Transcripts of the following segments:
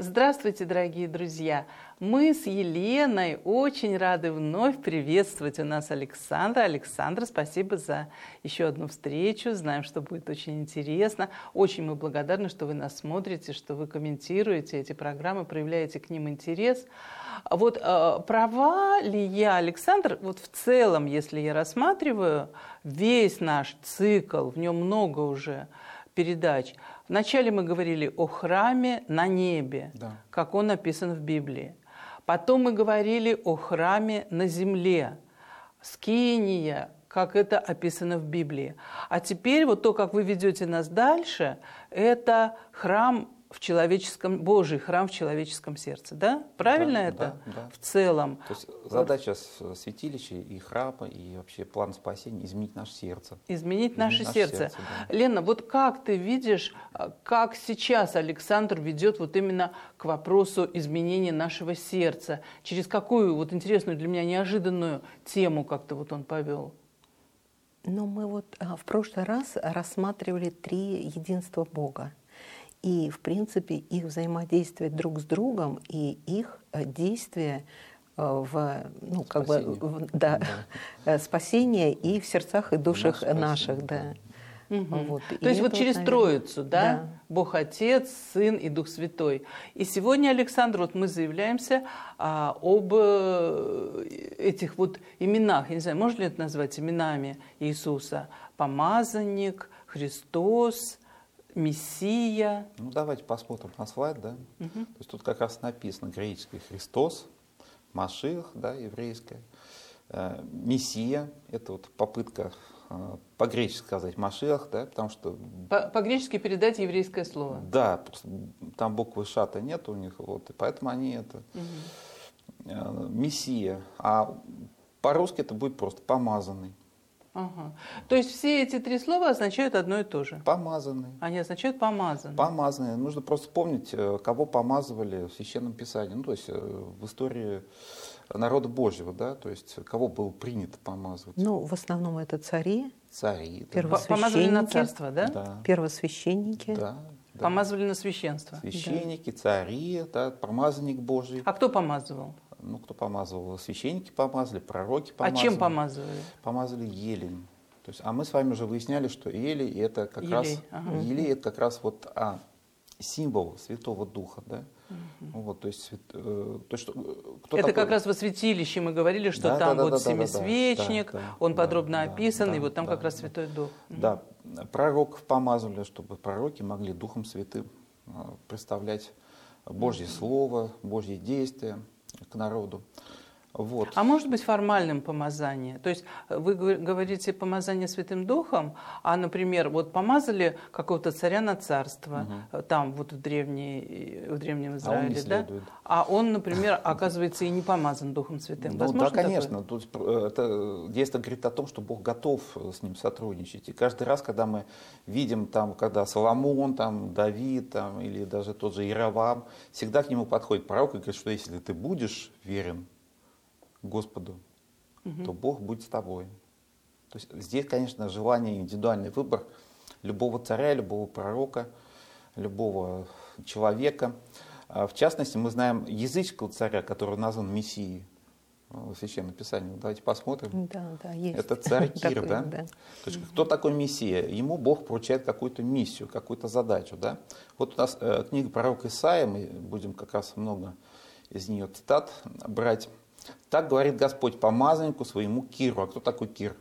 Здравствуйте, дорогие друзья! Мы с Еленой очень рады вновь приветствовать у нас Александра. Александра, спасибо за еще одну встречу. Знаем, что будет очень интересно. Очень мы благодарны, что вы нас смотрите, что вы комментируете эти программы, проявляете к ним интерес. Вот права ли я, Александр, вот в целом, если я рассматриваю весь наш цикл, в нем много уже передач. Вначале мы говорили о храме на небе, да, как он описан в Библии. Потом мы говорили о храме на земле, скиния, как это описано в Библии. А теперь вот то, как вы ведете нас дальше, это храм в человеческом, Божий храм в человеческом сердце, да? Правильно да, это? Да. В целом. То есть задача святилища и храма, и вообще план спасения — изменить наше сердце. Изменить наше сердце. Да. Лена, вот как ты видишь, как сейчас Александр ведет вот именно к вопросу изменения нашего сердца? Через какую вот интересную для меня неожиданную тему как-то вот он повел? Ну, мы вот в прошлый раз рассматривали три единства Бога. И, в принципе, их взаимодействие друг с другом и их действие в, ну, как бы, спасение и в сердцах и душах наших. Да. Угу. Вот. То есть вот через Троицу, да? Бог Отец, Сын и Дух Святой. И сегодня, Александр, вот мы заявляемся об этих вот именах. Я не знаю, можно ли это назвать именами Иисуса? Помазанник, Христос, Мессия. Ну, давайте посмотрим на слайд, да. То есть тут как раз написано греческий Христос, Машиах, да, еврейское, Мессия, это вот попытка по-гречески сказать Машиах, да, потому что... По-гречески передать еврейское слово. Да, там буквы шата нет у них, вот, и поэтому они это... Мессия, а по-русски это будет просто помазанный. Ага. То есть все эти три слова означают одно и то же? Помазанный. Они означают помазанный. Помазанный. Нужно просто помнить, кого помазывали в Священном Писании. Ну, то есть в истории народа Божьего, да, то есть кого было принято помазывать. Ну, в основном это цари. Цари. Первосвященники. Помазывали на царство, да? Да. Первосвященники. Да. Помазывали на священство. Священники, цари, да, помазанник Божий. А кто помазывал? Ну, кто помазывал? Священники помазали, пророки помазали. А чем помазывали? Помазали елем. То есть, а мы с вами уже выясняли, что елей это как раз елей это как раз вот символ Святого Духа, да. Вот, то есть, кто это такой? Как раз во святилище мы говорили, что там вот семисвечник, он подробно описан, и вот там как раз Святой Дух. Да, пророков помазали, чтобы пророки могли Духом Святым представлять Божье Слово, Божье действия к народу. Вот. А может быть формальным помазание? То есть вы говорите помазание Святым Духом, а, например, вот помазали какого-то царя на царство, там вот в Древнем Израиле, да? А он, например, оказывается и не помазан Духом Святым. Ну, да, конечно. Тут это действие говорит о том, что Бог готов с ним сотрудничать. И каждый раз, когда мы видим, там, когда Соломон, там, Давид там, или даже тот же Иеровам, всегда к нему подходит пророк и говорит, что если ты будешь верен Господу, то Бог будет с тобой. То есть здесь, конечно, желание, индивидуальный выбор любого царя, любого пророка, любого человека. В частности, мы знаем языческого царя, который назван Мессией в Священном Писании. Давайте посмотрим. Да, есть. Это царь Кир, такой, да? То есть, кто такой Мессия? Ему Бог поручает какую-то миссию, какую-то задачу. Да? Вот у нас книга пророка Исаия, мы будем как раз много из нее цитат брать. Так говорит Господь помазаннику своему Киру. А кто такой Кир?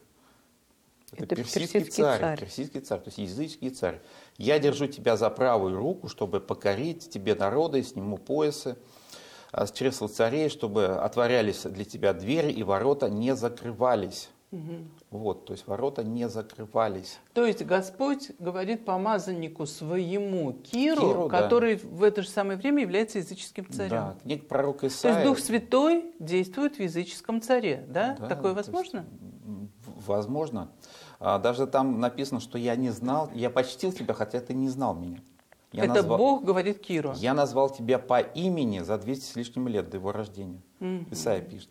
Это персидский царь. Персидский царь, то есть языческий царь. Я держу тебя за правую руку, чтобы покорить тебе народы, сниму поясы с чресла царей, чтобы отворялись для тебя двери, и ворота не закрывались. Вот, то есть ворота не закрывались. То есть Господь говорит помазаннику своему Киру, который в это же самое время является языческим царем. Да, книга пророка Исаия. То есть Дух Святой действует в языческом царе, да? Такое возможно? Возможно. Даже там написано, что я не знал, я почтил тебя, хотя ты не знал меня. Бог говорит Киру. Я назвал тебя по имени за 200 с лишним лет до его рождения. Исаия пишет.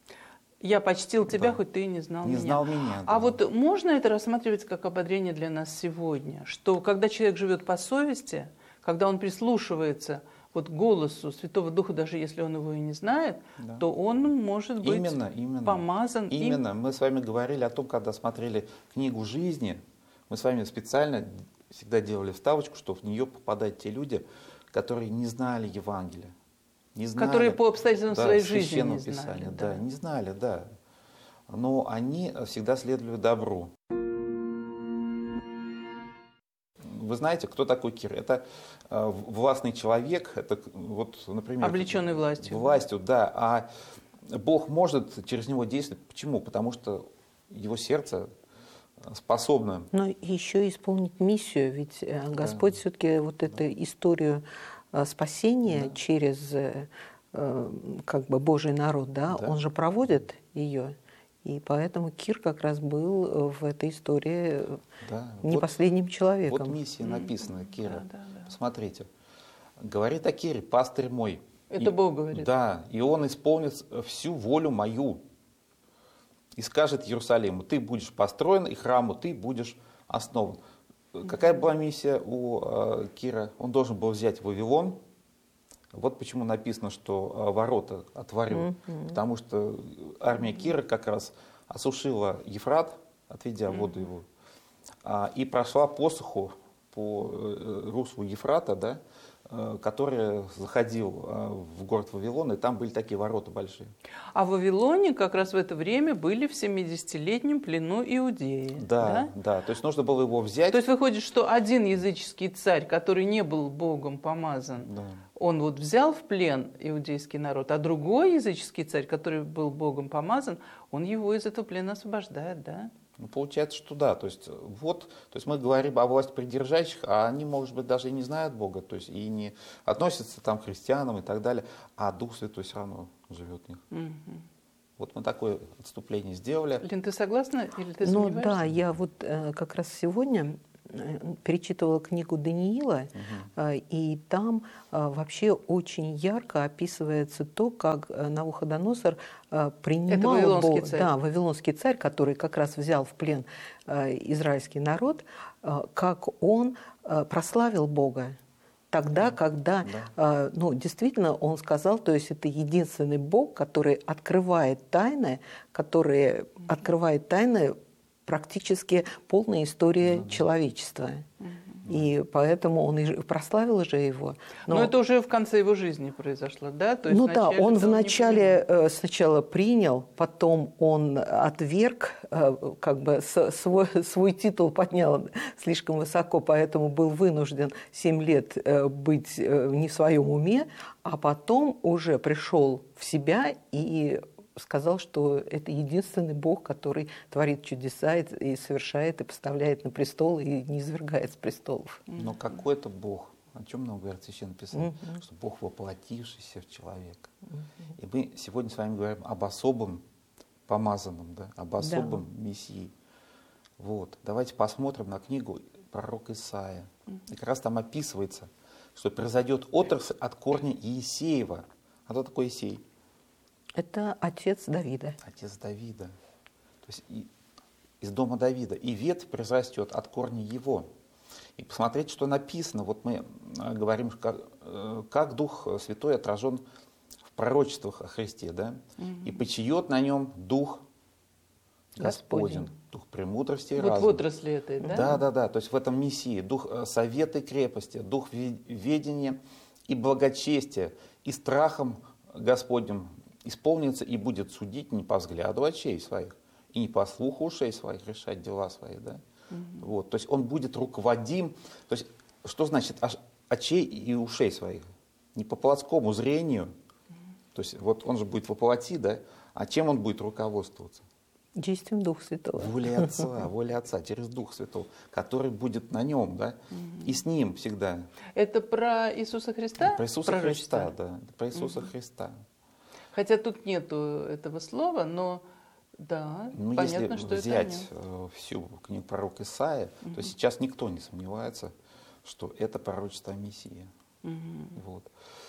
Я почтил тебя, хоть ты и не знал меня. Не знал меня. А вот можно это рассматривать как ободрение для нас сегодня? Что когда человек живет по совести, когда он прислушивается вот голосу Святого Духа, даже если он его и не знает, Да. то он может быть Именно. помазан им. Именно. Мы с вами говорили о том, когда смотрели книгу жизни, мы с вами специально всегда делали вставочку, что в нее попадают те люди, которые не знали Евангелия. Не знали, Которые по обстоятельствам своей жизни Священного не знали. Писания. Да. Да, не знали, да. Но они всегда следовали добру. Вы знаете, кто такой Кир? Это властный человек, это вот, например... Облеченный властью. Властью, да. А Бог может через него действовать. Почему? Потому что его сердце способно... Но еще исполнить миссию, ведь Господь все-таки вот эту историю спасения через как бы Божий народ, да, Он же проводит ее. И поэтому Кир как раз был в этой истории не последним человеком. Вот миссия написана Кира. Да. Смотрите. Говорит о Кире: пастырь мой. Это Бог говорит. Да, и он исполнит всю волю мою. И скажет Иерусалиму: ты будешь построен, и храму ты будешь основан. Какая была миссия у Кира? Он должен был взять Вавилон. Вот почему написано, что ворота отворю. Потому что армия Кира как раз осушила Ефрат, отведя воду его, и прошла посуху по руслу Ефрата, да, который заходил в город Вавилон, и там были такие ворота большие. А в Вавилоне как раз в это время были в 70-летнем плену иудеи. Да. То есть нужно было его взять. То есть выходит, что один языческий царь, который не был Богом помазан, он вот взял в плен иудейский народ, а другой языческий царь, который был Богом помазан, он его из этого плена освобождает, да? Ну, получается, что да. То есть мы говорим о власти придержащих, а они, может быть, даже и не знают Бога, то есть и не относятся там к христианам и так далее, а Дух Святой все равно живет в них. Вот мы такое отступление сделали. Лин, ты согласна или ты Ну сомневаешься? да, я вот как раз сегодня перечитывала книгу Даниила, и там вообще очень ярко описывается то, как Навуходоносор принимал Это вавилонский царь. Да, вавилонский царь, который как раз взял в плен израильский народ, как он прославил Бога. Тогда, когда, действительно, он сказал, то есть это единственный Бог, который открывает тайны, практически полная история человечества. И поэтому он и прославил же его. Но это уже в конце его жизни произошло, да? То есть он вначале сначала принял, потом он отверг, как бы свой титул поднял слишком высоко, поэтому был вынужден 7 лет быть не в своем уме, а потом уже пришел в себя и сказал, что это единственный Бог, который творит чудеса и совершает, и поставляет на престол, и не извергает с престолов. Но какой это Бог? О чем нам говорит Священное Писание? Что Бог, воплотившийся в человека. И мы сегодня с вами говорим об особом помазанном, да? Об особом Мессии. Вот. Давайте посмотрим на книгу пророка Исаия. И как раз там описывается, что произойдет отрасль от корня Иисеева. А кто такой Иисей? Это отец Давида. Отец Давида. То есть из дома Давида. И ветвь произрастет от корня его. И посмотрите, что написано. Вот мы говорим, как Дух Святой отражен в пророчествах о Христе. Да? И почиет на нем Дух Господень. Дух премудрости и разума. Вот в отрасли этой, да? Да. То есть в этом Мессии. Дух совета и крепости, Дух ведения и благочестия, и страхом Господним исполнится и будет судить не по взгляду очей своих, и не по слуху ушей своих решать дела свои. Да? Вот, то есть он будет руководим. То есть, что значит очей и ушей своих? Не по плотскому зрению. То есть вот он же будет воплоти, да? А чем он будет руководствоваться? Действием Духа Святого. Воля Отца, через Дух Святого, который будет на нем, да? И с ним всегда. Это про Иисуса Христа? Про Иисуса Христа, да. Про Иисуса Христа. Хотя тут нету этого слова, но да, понятно, что если взять всю книгу пророка Исаия, то сейчас никто не сомневается, что это пророчество о Мессии. Вот.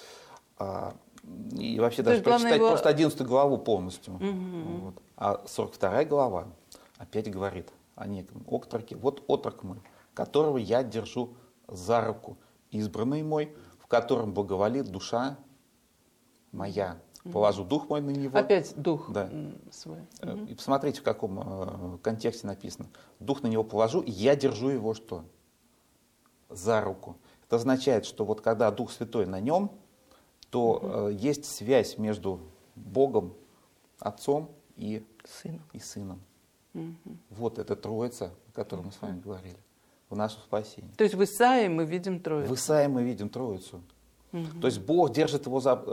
И вообще даже прочитать просто 11 главу полностью. Вот. А 42 глава опять говорит о неком отроке. Вот отрок мой, которого я держу за руку, избранный мой, в котором благоволит душа моя. Положу дух мой на него. Опять дух Да. свой. И посмотрите, в каком контексте написано. Дух на него положу, и я держу его что? За руку. Это означает, что вот когда Дух Святой на нем, то есть связь между Богом, Отцом и Сыном. Вот эта Троица, о которой мы с вами говорили, в нашем спасении. То есть в Исаии мы видим Троицу. В Исаии мы видим Троицу. То есть Бог держит его за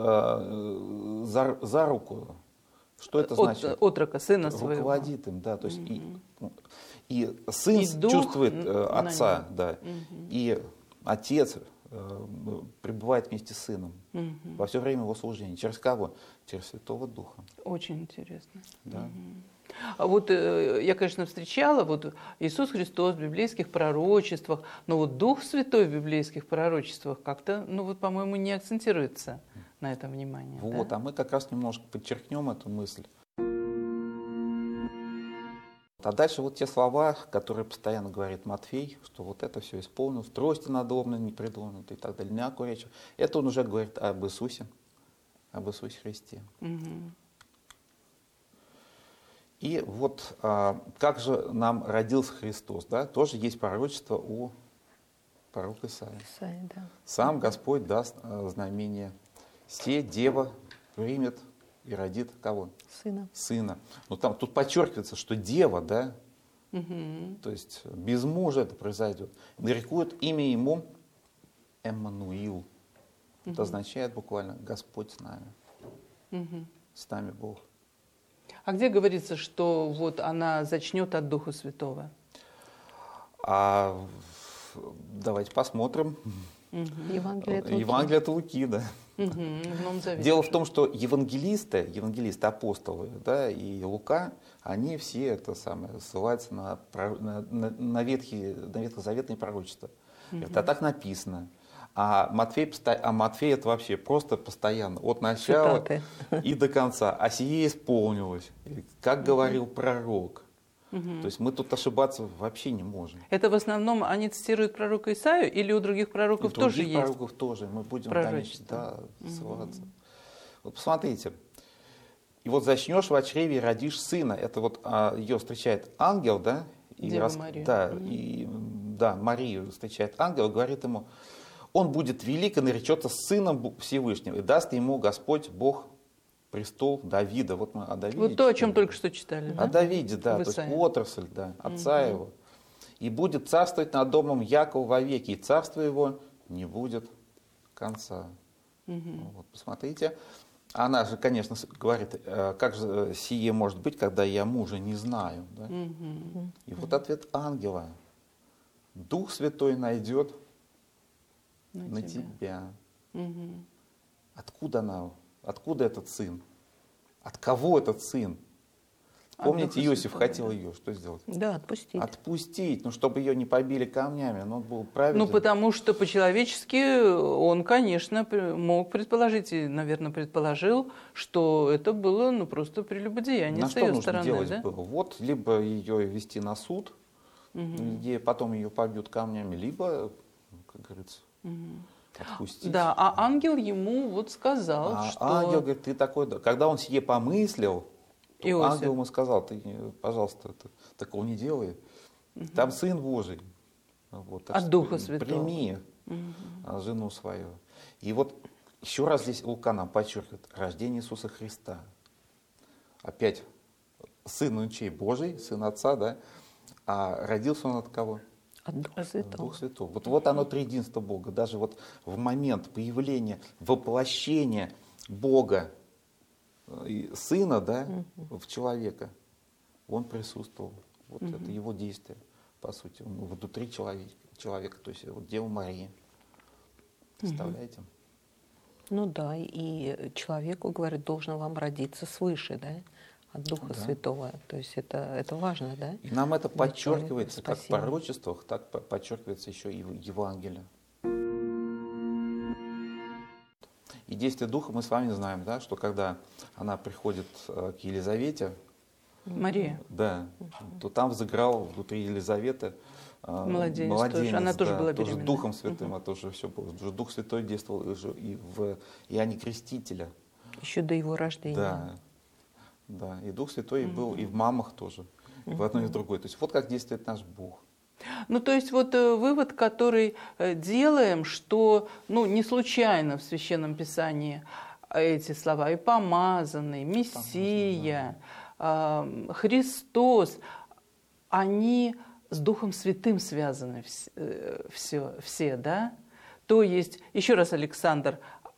руку. Что это значит? Отрока, сына своего. Руководит им, да. То есть и сын чувствует отца, да. И отец пребывает вместе с сыном во все время его служения. Через кого? Через Святого Духа. Очень интересно. Да. А вот я, конечно, встречала вот Иисус Христос в библейских пророчествах, но вот Дух Святой в библейских пророчествах как-то, ну вот, по-моему, не акцентируется на этом внимание. Вот, да? а мы как раз немножко подчеркнем эту мысль. А дальше вот те слова, которые постоянно говорит Матфей, что вот это все исполнилось, трости надломлены, не предломлены и так далее, мягкую речь. Это он уже говорит об Иисусе Христе. И вот как же нам родился Христос, да? Тоже есть пророчество у пророка Исаии. Да. Сам Господь даст знамение. Се дева примет и родит кого? Сына. Но там тут подчеркивается, что дева, да? То есть без мужа это произойдет. Нарекут имя ему Эммануил. Это означает буквально Господь с нами. С нами Бог. А где говорится, что вот она зачнет от Духа Святого? Давайте посмотрим. Евангелие от Луки, да. В Новом Завете. Дело в том, что евангелисты, апостолы, да, и Лука, они все это самое ссылаются на ветхозаветные пророчества. Это так написано. А Матфей это вообще просто постоянно, от начала и до конца. А сие исполнилось, как говорил пророк. То есть мы тут ошибаться вообще не можем. Это в основном они цитируют пророка Исаию или у других пророков тоже есть? У других пророков тоже. Мы будем, конечно, ссылаться. Вот посмотрите. И вот зачнешь в чреве и родишь сына. Это вот ее встречает ангел, да? Марию. Да, Марию встречает ангел, говорит ему, он будет велик и наречется сыном Всевышнего, и даст ему Господь Бог престол Давида. Вот мы о Давиде вот то, читали. о чем только что читали. О Давиде, да, то есть отрасль, да, отца его. И будет царствовать над домом Якова вовеки, и царство его не будет конца. Вот, посмотрите. Она же, конечно, говорит, как же сие может быть, когда я мужа не знаю. Да? И вот ответ ангела. Дух Святой найдет на тебя. Откуда этот сын? От кого этот сын? Помните, Иосиф хотел ее что сделать? Да, отпустить. Отпустить, чтобы ее не побили камнями, но он был праведен. Потому что по-человечески он, конечно, мог предположить, и, наверное, предположил, что это было просто прелюбодеяние с ее стороны. Что нужно делать было? Вот, либо ее вести на суд, где потом ее побьют камнями, либо, как говорится, отпустить. Да, а ангел ему вот сказал, что... Ангел говорит, ты такой... Когда он сие помыслил, ангел ему сказал, ты, пожалуйста, такого не делай. Там Сын Божий. Вот, от Духа Святого. Прими жену свою. И вот еще раз здесь Лука нам подчеркивает рождение Иисуса Христа. Опять Сын чей? Божий, Сын Отца, да? А родился он от кого? От Духа Святого. Дух Святой. Вот оно триединство Бога. Даже вот в момент появления, воплощения Бога, Сына, да, в человека, он присутствовал. Вот это его действие, по сути. Он внутри человека, то есть вот Дева Мария. Представляете? Ну да, и человеку, говорит, должен вам родиться свыше, да, от Духа Святого. То есть это важно, да? И нам это подчеркивается как в пророчествах, так подчеркивается еще и в Евангелии. И действие Духа мы с вами знаем, да, что когда она приходит к Елизавете, Мария, да, то там взыграл внутри Елизаветы Младенец тоже. Она тоже была беременна. Тоже Духом Святым, это уже все было. Уже Дух Святой действовал и в Иоанне Крестителя. Еще до его рождения. Да, да. И Дух Святой был и в мамах тоже, и в одной и в другой. То есть вот как действует наш Бог. Ну, то есть вот вывод, который делаем, что не случайно в Священном Писании эти слова и помазанный, Мессия, Христос, они с Духом Святым связаны все, да? То есть, еще раз, Александр,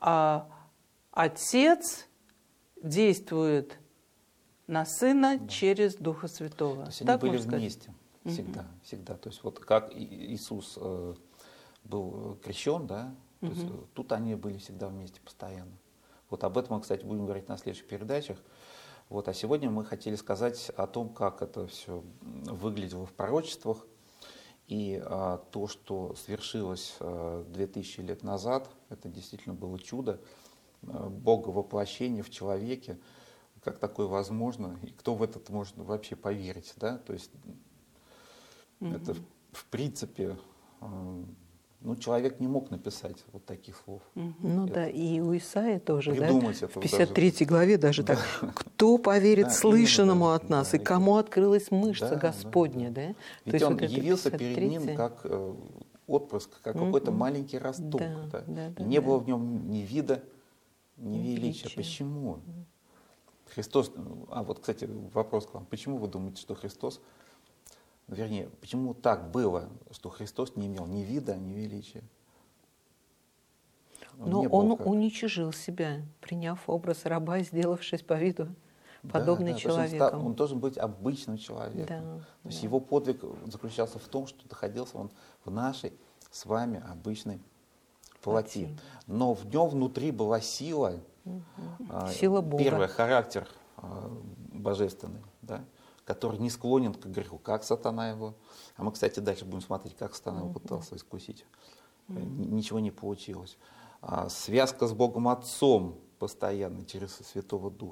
Отец действует на Сына через Духа Святого. То есть они были вместе всегда, всегда. То есть вот как Иисус был крещен, да, то есть тут они были всегда вместе постоянно. Вот об этом мы, кстати, будем говорить на следующих передачах. Вот, а сегодня мы хотели сказать о том, как это все выглядело в пророчествах. И то, что свершилось 2000 лет назад, это действительно было чудо. Бога воплощение в человеке, как такое возможно, и кто в это может вообще поверить, да? То есть это в принципе, человек не мог написать вот таких слов. Ну да, и у Исаии тоже, да? В 53 главе даже так. Кто поверит слышанному от нас, и кому открылась мышца Господня, да? Ведь он явился перед ним как отпрыск, как какой-то маленький росток. И не было в нем ни вида, ни величия. Почему? Христос, вот, кстати, вопрос к вам. Почему вы думаете, что Христос, вернее, почему так было, что Христос не имел ни вида, ни величия? Но он уничижил себя, приняв образ раба, сделавшись по виду подобный человеку. Он должен быть обычным человеком. То есть его подвиг заключался в том, что находился он в нашей с вами обычной плоти. Но в нем внутри была сила, сила Бога. Первый характер божественный, да, который не склонен к греху, как сатана его. А мы, кстати, дальше будем смотреть, как сатана его пытался искусить. Ничего не получилось. Связка с Богом Отцом постоянно через Святого Духа.